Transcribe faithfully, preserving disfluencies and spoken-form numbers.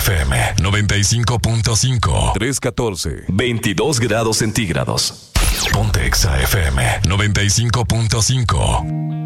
F M noventa y cinco punto cinco. tres catorce. veintidós grados centígrados. Ponte Exa F M noventa y cinco punto cinco.